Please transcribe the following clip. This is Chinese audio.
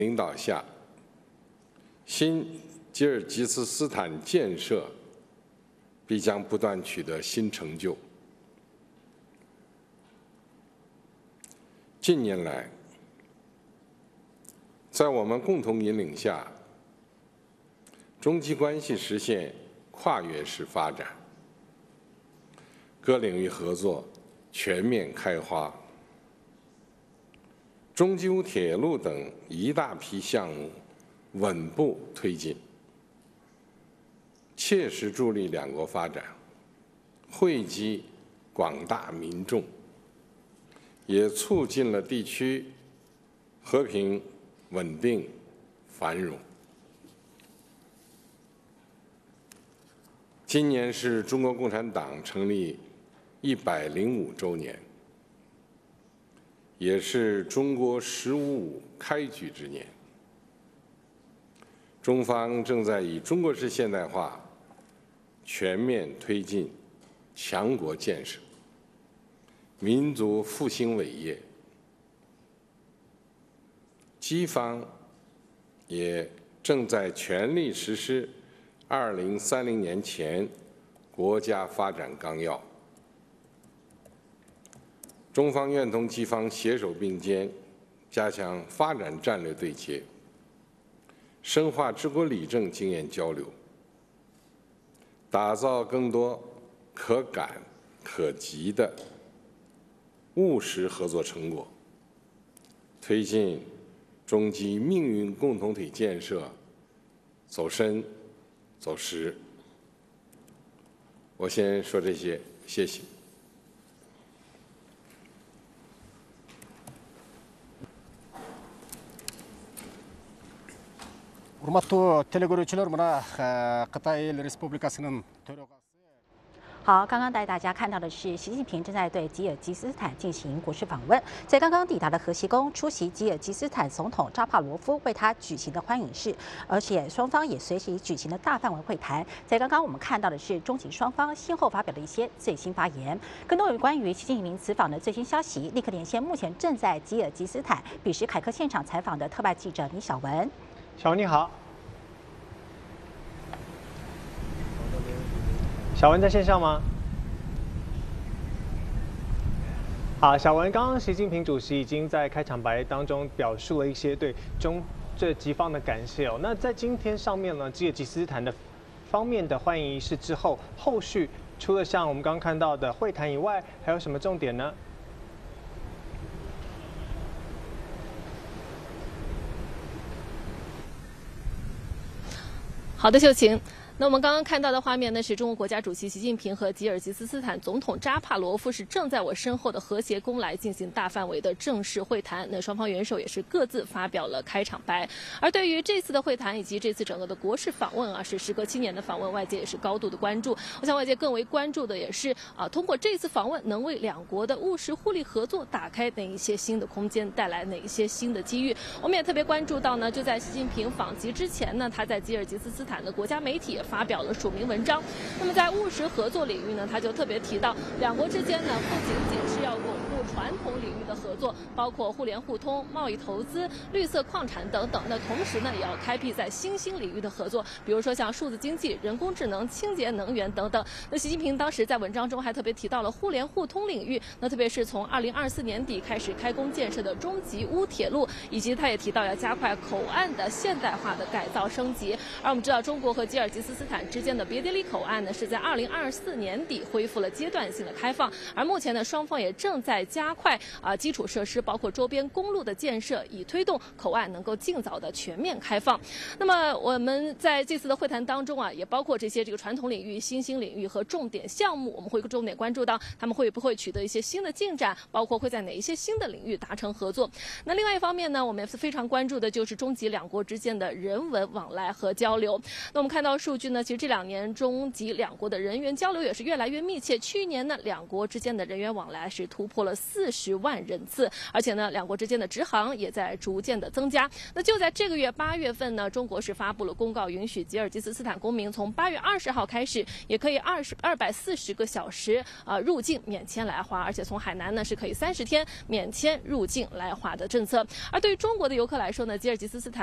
领导下，新吉尔吉斯斯坦建设必将不断取得新成就。近年来，在我们共同引领下，中吉关系实现跨越式发展，各领域合作全面开花。中吉乌铁路等一大批项目稳步推进，切实助力两国发展，惠及广大民众，也促进了地区和平、稳定、繁荣。今年是中国共产党成立105周年，也是中国“15+5”开局之年。中方正在以中国式现代化全面推进强国建设、民族复兴伟业。基方也正在全力实施2030年前国家发展纲要。中方愿同基方携手并肩，加强发展战略对接，深化治国理政经验交流，打造更多可感可及的务实合作成果，推进中吉命运共同体建设走深走实。我先说这些，谢谢。 Урматтуу телегөрүүчүлөр, мына Кытай Эл Республикасынын төрагасы。 好，刚刚带大家看到的是习近平正在对吉尔吉斯斯坦进行国事访问，在刚刚抵达的河西宫出席吉尔吉斯斯坦总统扎帕罗夫为他举行的欢迎式，而且双方也随即举行了大范围会谈。在刚刚我们看到的是中吉双方先后发表的一些最新发言，更多有关于习近平此访的最新消息，立刻连线目前正在吉尔吉斯斯坦比什凯克现场采访的特派记者倪晓文。 小文你好，小文在线上吗？好，小文，刚刚习近平主席已经在开场白当中表述了一些对这吉方的感谢哦。那在今天上面呢，吉尔吉斯斯坦的方面的欢迎仪式之后，后续除了像我们刚刚看到的会谈以外，还有什么重点呢？ 好的，秀琴。那我们刚刚看到的画面呢，是中国国家主席习近平和吉尔吉斯斯坦总统扎帕罗夫是正在我身后的和谐宫来进行大范围的正式会谈。那双方元首也是各自发表了开场白。而对于这次的会谈以及这次整个的国事访问啊，是时隔7年的访问，外界也是高度的关注。我想外界更为关注的也是通过这次访问能为两国的务实互利合作打开哪一些新的空间，带来哪一些新的机遇。我们也特别关注到呢，就在习近平访吉之前呢，他在吉尔吉斯斯坦的国家媒体也发表了署名文章。那么在务实合作领域呢，他就特别提到，两国之间呢不仅仅是要巩固传统领域的合作，包括互联互通、贸易投资、绿色矿产等等。那同时呢，也要开辟在新兴领域的合作，比如说像数字经济、人工智能、清洁能源等等。那习近平当时在文章中还特别提到了互联互通领域，那特别是从2024年底开始开工建设的中吉乌铁路，以及他也提到要加快口岸的现代化的改造升级。而我们知道，中国和吉尔吉斯斯坦之间的别迭里口岸呢，是在2024年底恢复了阶段性的开放，而目前呢，双方也正在加快基础设施，包括周边公路的建设，以推动口岸能够尽早的全面开放。那么我们在这次的会谈当中也包括这个传统领域、新兴领域和重点项目，我们会重点关注到他们会不会取得一些新的进展，包括会在哪一些新的领域达成合作。那另外一方面呢，我们也是非常关注的就是中吉两国之间的人文往来和交流。那我们看到数据呢，其实这2年中吉两国的人员交流也是越来越密切。去年呢，两国之间的人员往来是突破了 40万人次，而且呢，两国之间的直航也在逐渐的增加。那就在这个月8月份呢，中国是发布了公告，允许吉尔吉斯斯坦公民从8月20号开始，也可以240个小时入境免签来华，而且从海南呢是可以30天免签入境来华的政策。而对于中国的游客来说呢，吉尔吉斯斯坦